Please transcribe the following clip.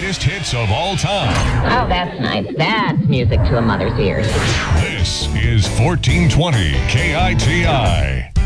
greatest hits of all time. Oh, that's nice. That's music to a mother's ears. This is 1420 KITI.